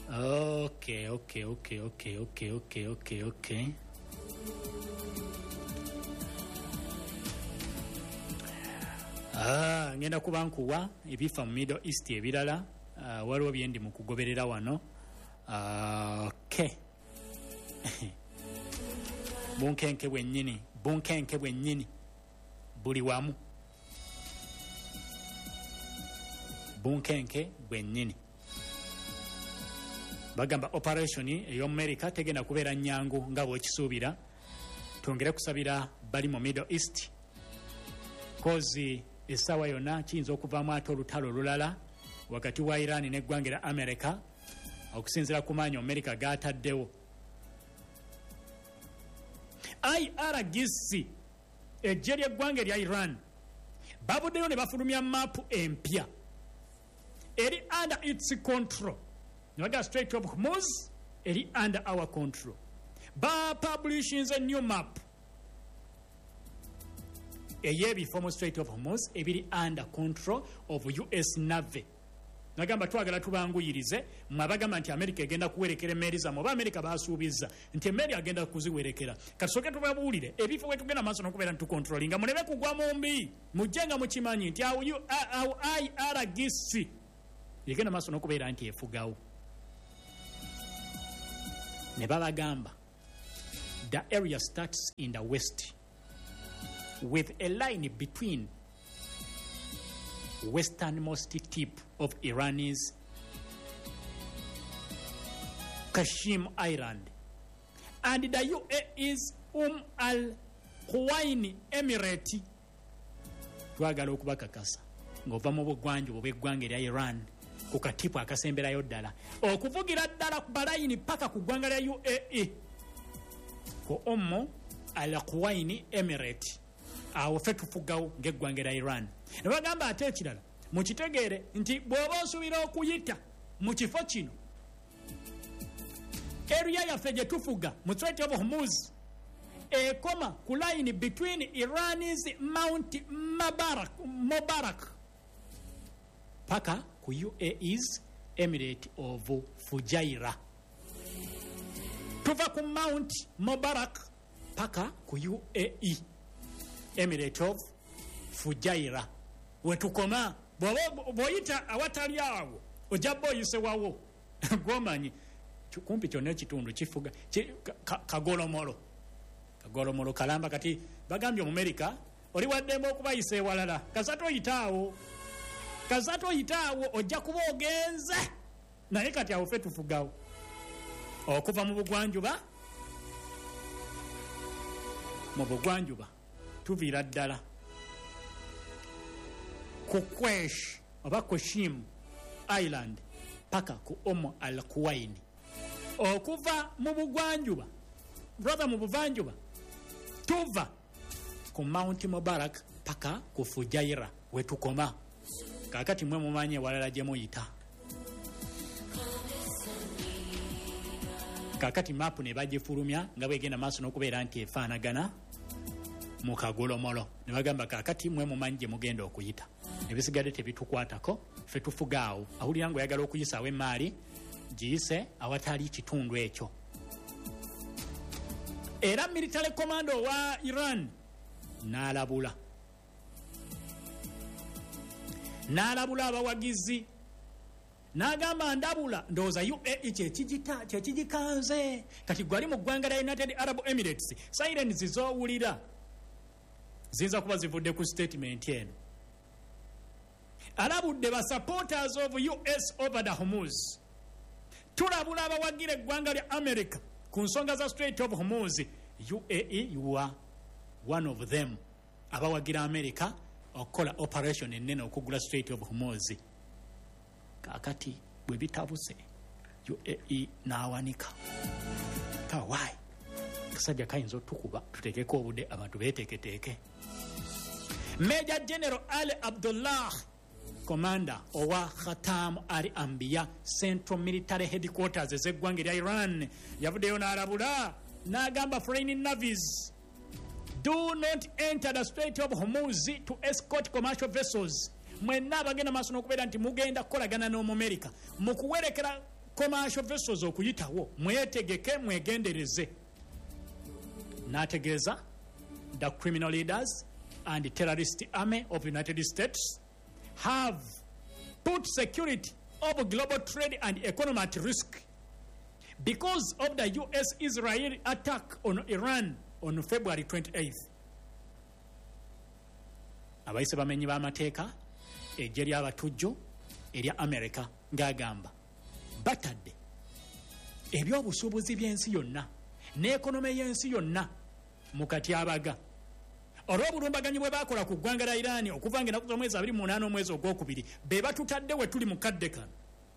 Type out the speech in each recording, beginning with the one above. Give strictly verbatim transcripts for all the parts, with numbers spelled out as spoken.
Okay, okay, okay, okay, okay, okay, okay, okay. Ah, ngenda kuba nkuwa ebifa mu Middle East ebirala, uh, waliwo byendi mu kugoberera wano. Uh, okay. Bunkenke bwennyini, bunkenke bwennyini buli wamu. Bunkenke bwennyini. Bagamba operation eyo America tegenda kubeera nyangu nga bw'ekisuubira. Twongere kusabira bali mu Middle East. Kozi essaawa yonna kiyinza okuvaamu ate olutalo olulala wakati wa Iran n'eggwanga lya America okusinziira ku maanyi America gaataddewo. I R G C ejje ly'eggwanga lya Iran babuddeyo ne bafulumya maapu empya eri under its control. Naga Strait of Hormuz eri under our control. Ba publishing a new map eyebifo mu Strait of Hormuz ebiri under control of U S Navy. Nagamba twagala tubanguyirize mwabagamba nti America egenda kuwerekera emmeri zammwe oba America baasuubiza nti emmeri agenda kuziwerekera. Kasooke tubabuulire ebifo bwe tugenda maaso n'okubeera ntukontrolinga mulebe kugwa mu mbi mujjenga mukimanyi nti awo I R G C egenda maaso n'okubeera nti efugawo. Ne babagamba the area starts in the west with a line between westernmost tip of Iran's Kashim Island and the U A E's Um Al Quwain Emirate. Twagala okubakakasa ng'ova mu bugwanjuba bw'eggwanga erya Iran ku katipu akasemberayo ddala okuvugira ddala ku balayini paka ku ggwanga lya U A E ku Umm Al Quwain Emirate. Awo ffe tufugawo ng'eggwanga lya Iran. Ne bagamba ate ekirala mukitegeere nti bw'oba osuubira okuyita mu kifo kino area yaffe gye tufuga mu Strait of Hormuz ekoma ku line between Iran's Mount Mubarak, Mubarak paka ku U A E's Emirate of Fujairah. Tuva ku Mount Mubarak paka ku U A E Emirate of Fujairah. Wetukoma bw'oyita awatali awo ojja boyise wawo gwomanyi kumpi kyonna ekitundu kifuga kagolomolo kagolomolo kalamba. Kati bagambye mu America oli waddemu okubayisa ewalala kasatu oyitaawo kasatu oyitaawo ojja kuba ogenze naye kati awo ffe tufugawo okuva mu bugwanjuba mu bugwanjuba tuviira ddala ku Kwesh oba Kashim Island paka ku Umm Al Quwain. Okuva mu bugwanjuba brother mu buvanjuba tuva ku Mount Mubarak paka ku Fujairah wetukoma. Kakati mwe mumanyi ewalala gye muyita. Kakati mapu ne bagifulumya nga bwegenda maaso n'okubeera nti efaanagana mu kagolomolo. Ne bagamba kakati mwe mumanyi gye mugenda okuyita. Ebisigadde tebitukwatako ffe tufugaawo. Awulira ngo oyagala okuyisaawo emaali giyise awatali kitundu ekyo. Era military commando wa Iran n'alabula n'alabula abawagizi n'agamba ndabula ndowooza U A E kyekigita kyekigikanze kati gwali mu ggwanga lya United Arab Emirates. Sirens zizoowulira zinza kuba zivudde ku statement eno. Alabudde ba supporters of U S over the Hormuz. Tulabula abawagira eggwanga lya America ku nsonga za Strait of Hormuz. U A E you are one of them abawagira America okukola operation ennene okugula Strait of Hormuz. Kakati bwe bitabuse U A E n'awanika kawai kasajja kayinza otukuba tuteekeko obudde abantu beeteeketeeke. Major General Ali Abdullah Commander owa Khatam Al Anbiya Central Military Headquarters ez'eggwanga lya Iran yavuddeyo n'alabula n'agamba foreign navies do not enter the Strait of Hormuz to escort commercial vessels. Mwenna abagenda maaso n'okubeera nti mugenda kukolagana n'Omu America mu kuwerekera commercial vessels okuyitawo mwetegeke mwegendereze. N'ategeeza the criminal leaders and the terrorist army of the United States have put security of global trade and economy at risk because of the U S Israel attack on Iran on February twenty-eighth. Abaise bamenyi b'amateeka ejje ly'abatujju erya America ng'agamba batadde ebyobusuubuzi by'ensi yonna n'ekonome y'ensi yonna mu katyabaga olw'obulumbaganyi bwe baakola ku ggwanga lya Iran okuva ng'ennaku z'omwezi abiri mu munaana omwezi ogwokubiri be batutadde we tuli mu kadde kano.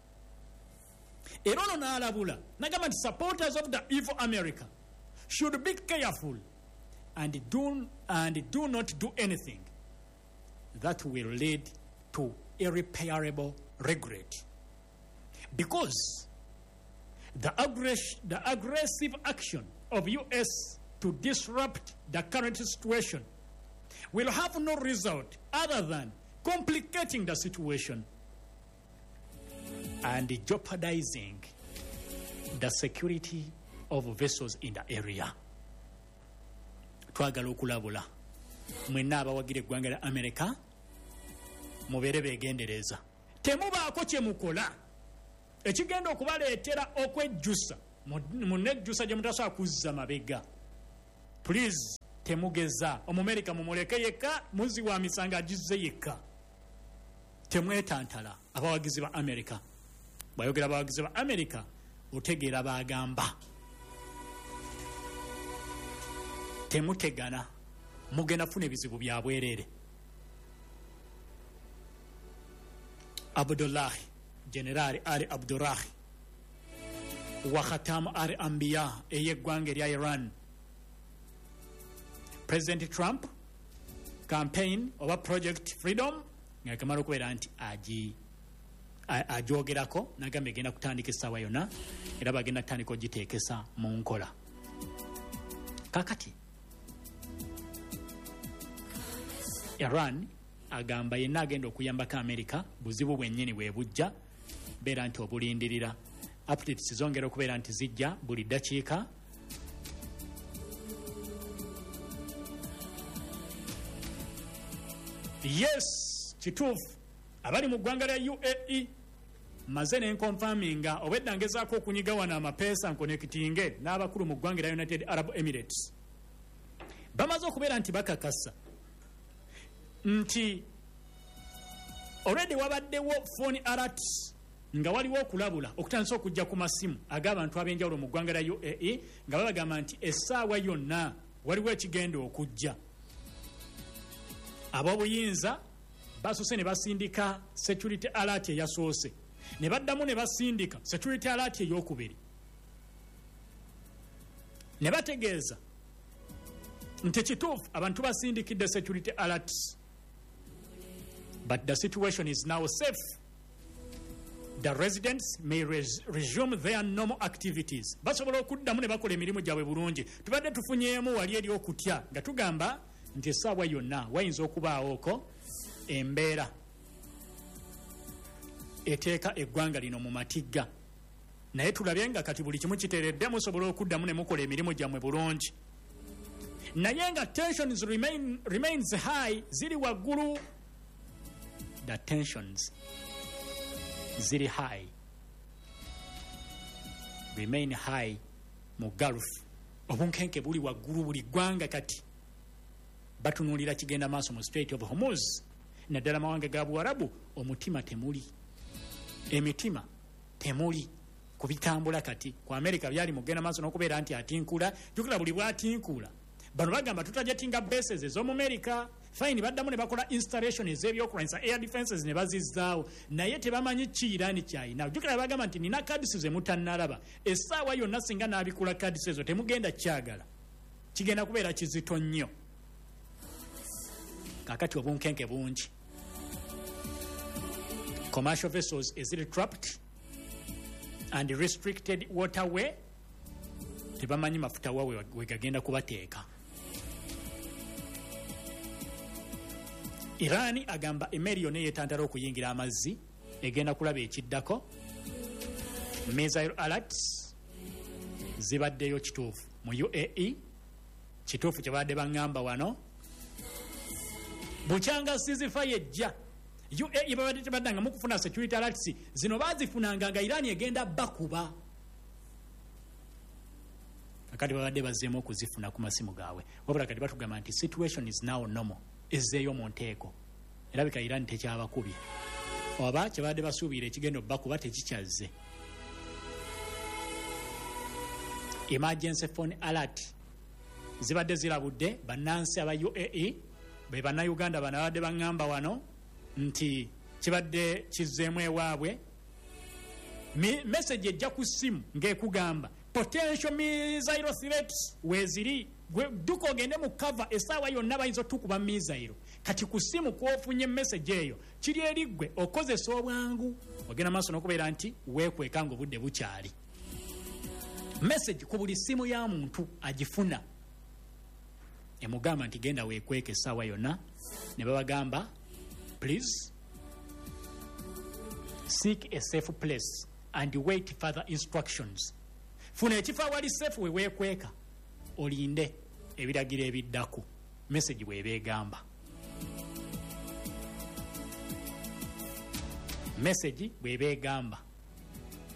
Era ono n'alabula n'agamba nti supporters of the evil America should be careful and do, and do not do anything that will lead to irreparable regret. Because the, aggress- the aggressive action of U S to disrupt the current situation will have no result other than complicating the situation and jeopardizing the security of vessels in the area. Twagala okulabula mwenna abawagire eggwanga lya America mubeere beegendereza, temubaako kye mukola ekigenda okubaleetera okwejjusa mu nejjusa gye mutasobola kuzza mabega. Please temugeza Omumerika mumuleke yekka, muzi wa misanga agizze yekka. Temwetantala abawagizi ba America. Bayogera abawagizi ba America otegeera bagamba. Temutegana mugenda funa ebizibu bya bwerere. Abdullahi General Ali Abdullahi wa Khatam al Anbiya ey'eggwanga erya Iran. President Trump campaign oba Project Freedom ngakamala okubeera nti agi ajogerako nagamba egenda kutandika essaawa yonna era bagenda kutandika ogiteekesa mu nkola. Kakati Iran agamba yenna agenda okuyambako America buzibu bwennyini bwe bujja, beera nti obulindirira. Updates zongera okubeera nti zijja buli ddakiika. Yes, kituufu abali mu ggwanga lya U A E maze n'enkonfaminga obwedda ngezaako okunyiga wano amapeesa nkonekitinge n'abakulu mu ggwanga lya United Arab Emirates bamaze okubeera nti bakakasa nti already wabaddewo phone alert nga waliwo okulabula okutandisa okujja ku masimu ag'abantu ab'enjawulo mu ggwanga lya U A E nga babagamba nti essaawa yonna waliwo ekigenda okujja. Ab'obuyinza basose ne basindika security alert eyasoose, ne baddamu ne basindika security alert ey'okubiri, ne bategeeza nti kituufu abantu basindikidde security alerts, but the situation is now safe. The residents may res- resume their normal activities. Basobola okuddamu ne bakola emirimu gyabwe bulungi. Tubadde tufunyeemu wali eri okutya nga tugamba nti essaawa yonna wayinza okubaawoko embeera eteeka eggwanga lino mu matigga, naye tulabye nga kati buli kimu kiteeredde, musobola okuddamu ne mukola emirimu gyammwe bulungi. Naye nga tensions remain, remains high, ziri waggulu. The tensions ziri high, remain high mu Gulf. Obunkenke buli waggulu, buli ggwanga kati batunuulira kigenda maaso mu Strait of Hormuz. Naddala mawanga ga Buwarabu omutima temuli, emitima temuli kubitambula kati. Ku America byali mugenda maaso n'okubeera nti atinkula, jukira buli bwatinkula bano bagamba tutajetinga bases ez'omu America. Fine, baddamu ne bakola installation ez'ebyokulwanyisa air defenses ne bazizzaawo, naye tebamanyi ki Iran kyayina. Jukira bagamba nti nina kadisi ze mutannalaba, essaawa yonna singa n'abikula kadisi ezo temugenda kyagala, kigenda kubeera kizito nnyo. Kakati obunkenke bungi, commercial vessels eziri trapped and restricted waterway, tebamanyi mafuta wawe wegagenda kubateeka. Iran agamba emmeri yonna yeetantala okuyingira amazzi egenda kulaba ekiddako missile alerts zibaddeyo kituufu mu U A E, kituufu kyebadde baŋŋamba wano. Bukyanga sizifa yejja U A E babadde tebaddanga mu kufuna security alerts zino bazifunanga nga Iran egenda bakuba. Akati babadde bazzeemu okuzifuna ku masimu gaabwe. Wabula kati batugamba nti situation is now normal, ezzeeyo mu nteeko. Erabika Iran tekyabakubye. Oba kyebadde basuubira ekigendo bakuba tekikyazze. Emergency phone alert zibadde zirabudde bannansi aba U A E be bannayuganda bano abadde baŋŋamba wano nti kibadde kizzeemu ewaabwe. Message ejja ku ssimu ng'ekugamba potential missile threats weeziri, dduka ogende mu cover essaawa yonna bayinza otukuba missile. Kati ku ssimu kwofunye message eyo kiri eriggwe okozesa obwangu ogenda maaso n'okubeera nti weekweka ng'obudde bukyali. Message ku buli ssimu ya muntu agifuna emugamba nti genda weekweka essaawa yonna, ne babagamba please seek a safe place and wait further instructions. Funa ekifo awali safe we weekweka olinde ebiragiro ebiddako. Message bw'ebeegamba. Message bw'ebeegamba.